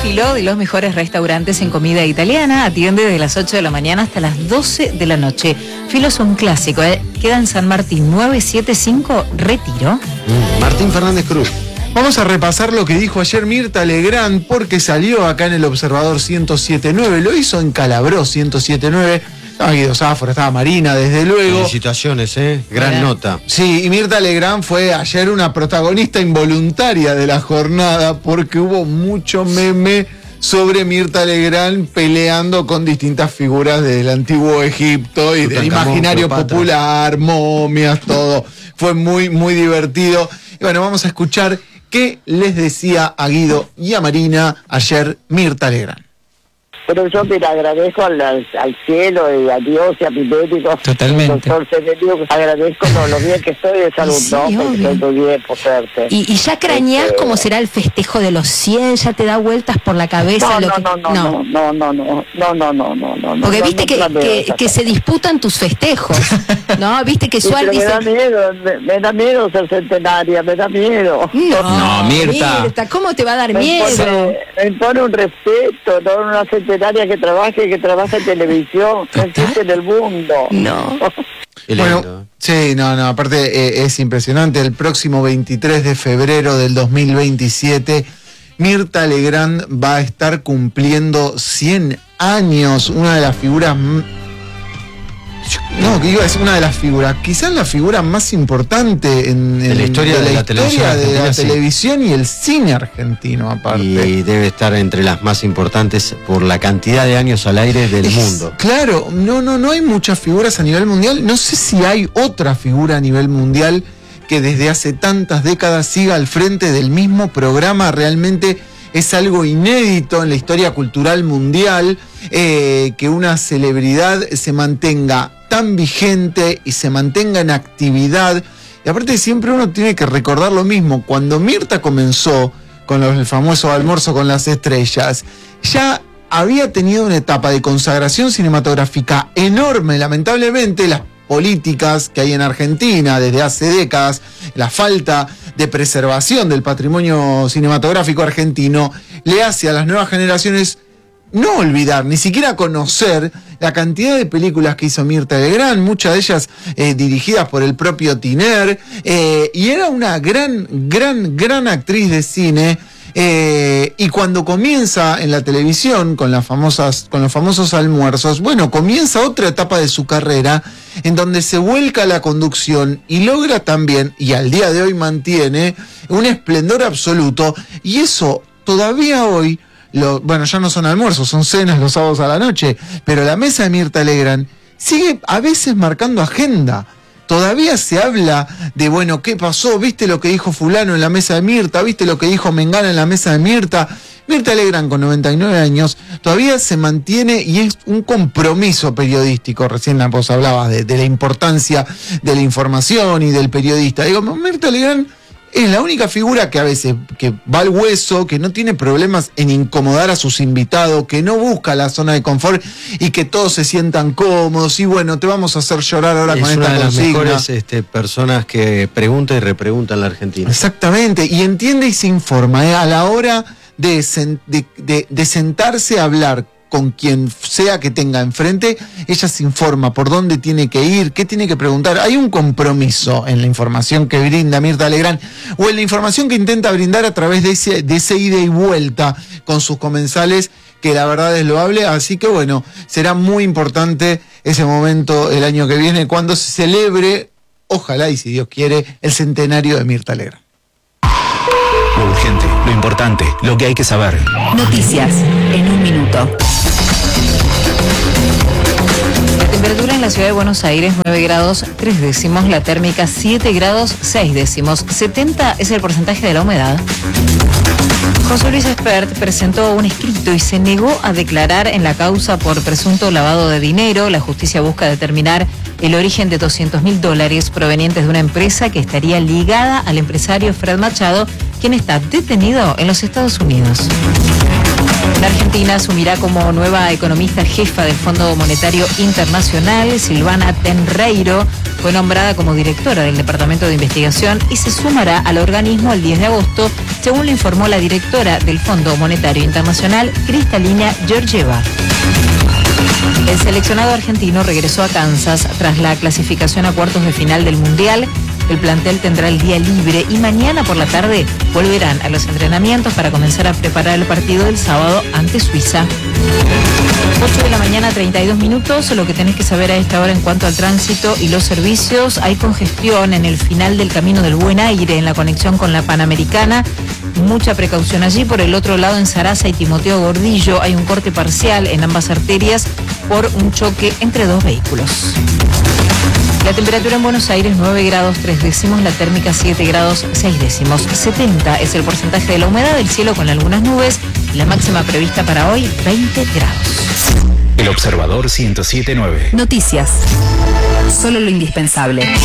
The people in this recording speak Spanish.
Filo, de los mejores restaurantes en comida italiana. Atiende desde las 8 de la mañana hasta las 12 de la noche. Filo es un clásico, queda en San Martín 975 Retiro. Martín Fernández Cruz. Vamos a repasar lo que dijo ayer Mirta Legrand, porque salió acá en el Observador 107.9, lo hizo en Calabró 107.9. Estaba Guido Sáfora, estaba Marina, desde luego. Felicitaciones, gran nota. Sí, y Mirta Legrand fue ayer una protagonista involuntaria de la jornada, porque hubo mucho meme sobre Mirta Legrand peleando con distintas figuras del antiguo Egipto y del imaginario popular, momias, todo. Fue muy, muy divertido. Y bueno, vamos a escuchar qué les decía a Guido y a Marina ayer Mirta Legrand. Pero yo te agradezco al cielo y a Dios y a Pitético. Totalmente. Doctor Semerio, agradezco lo bien que estoy de salud, sí, ¿no? Porque estoy muy bien, por suerte. ¿Y ya crañás cómo será el festejo de los 100? ¿Ya te da vueltas por la cabeza? No. Porque viste que se disputan tus festejos, ¿no? Viste que Suárez dice... Me da miedo ser centenaria, me da miedo. No, Mirta. ¿Cómo te va a dar miedo? Me impone un respeto, no una centenaria que trabaja en televisión, que existe en el mundo. No. Bueno, sí, no, aparte es impresionante. El próximo 23 de febrero del 2027, Mirta Legrand va a estar cumpliendo 100 años, una de las figuras... No, que es una de las figuras, quizás la figura más importante en la historia de la televisión y el cine argentino, aparte. Y debe estar entre las más importantes por la cantidad de años al aire del mundo. Claro, no hay muchas figuras a nivel mundial. No sé si hay otra figura a nivel mundial que desde hace tantas décadas siga al frente del mismo programa. Realmente es algo inédito en la historia cultural mundial, que una celebridad se mantenga tan vigente y se mantenga en actividad. Y aparte siempre uno tiene que recordar lo mismo. Cuando Mirta comenzó con el famoso Almuerzo con las Estrellas, ya había tenido una etapa de consagración cinematográfica enorme. Lamentablemente las políticas que hay en Argentina desde hace décadas, la falta de preservación del patrimonio cinematográfico argentino, le hace a las nuevas generaciones no olvidar, ni siquiera conocer la cantidad de películas que hizo Mirta Legrand, muchas de ellas dirigidas por el propio Tiner, y era una gran actriz de cine. Y cuando comienza en la televisión con los famosos almuerzos, bueno, comienza otra etapa de su carrera en donde se vuelca a la conducción y logra también, y al día de hoy mantiene, un esplendor absoluto. Y eso todavía hoy, bueno, ya no son almuerzos, son cenas los sábados a la noche, pero la mesa de Mirta Legrand sigue a veces marcando agenda. Todavía se habla de, bueno, ¿qué pasó? ¿Viste lo que dijo fulano en la mesa de Mirta? ¿Viste lo que dijo Mengana en la mesa de Mirta? Mirta Legrand, con 99 años, todavía se mantiene y es un compromiso periodístico. Recién vos hablabas de la importancia de la información y del periodista. Digo, Mirta Legrand es la única figura que a veces que va al hueso, que no tiene problemas en incomodar a sus invitados, que no busca la zona de confort y que todos se sientan cómodos. Y bueno, te vamos a hacer llorar ahora con esta consigna. Es una de las mejores personas que pregunta y repregunta en la Argentina. Exactamente, y entiende y se informa a la hora de sentarse a hablar con quien sea que tenga enfrente. Ella se informa por dónde tiene que ir, qué tiene que preguntar. Hay un compromiso en la información que brinda Mirta Legrand, o en la información que intenta brindar a través de ese ida y vuelta con sus comensales, que la verdad es loable. Así que bueno, será muy importante ese momento el año que viene, cuando se celebre, ojalá y si Dios quiere, el centenario de Mirta Legrand. Lo urgente, lo importante, lo que hay que saber. Noticias en un minuto. La temperatura en la ciudad de Buenos Aires, 9 grados 3 décimos, la térmica 7 grados 6 décimos, 70 es el porcentaje de la humedad. José Luis Espert presentó un escrito y se negó a declarar en la causa por presunto lavado de dinero. La justicia busca determinar el origen de $200.000 provenientes de una empresa que estaría ligada al empresario Fred Machado, quien está detenido en los Estados Unidos. En Argentina asumirá como nueva economista jefa del Fondo Monetario Internacional. Silvana Tenreiro fue nombrada como directora del Departamento de Investigación y se sumará al organismo el 10 de agosto, según lo informó la directora del Fondo Monetario Internacional, Kristalina Georgieva. El seleccionado argentino regresó a Kansas tras la clasificación a cuartos de final del Mundial. El plantel tendrá el día libre y mañana por la tarde volverán a los entrenamientos para comenzar a preparar el partido del sábado ante Suiza. 8 de la mañana, 32 minutos. Lo que tenés que saber a esta hora en cuanto al tránsito y los servicios. Hay congestión en el final del Camino del Buen Aire en la conexión con la Panamericana. Mucha precaución allí. Por el otro lado, en Sarasa y Timoteo Gordillo, hay un corte parcial en ambas arterias por un choque entre dos vehículos. La temperatura en Buenos Aires 9 grados 3 décimos, la térmica 7 grados 6 décimos. 70 es el porcentaje de la humedad del cielo con algunas nubes. La máxima prevista para hoy, 20 grados. El Observador 107.9. Noticias. Solo lo indispensable.